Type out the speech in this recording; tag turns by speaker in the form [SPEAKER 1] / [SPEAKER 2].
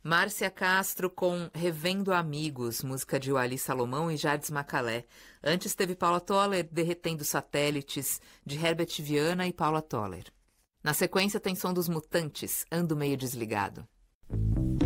[SPEAKER 1] Márcia Castro com Revendo Amigos, música de Wally Salomão e Jardim Macalé. Antes teve Paula Toller, Derretendo Satélites, de Herbert Viana e Paula Toller. Na sequência tem som dos Mutantes, Ando Meio Desligado.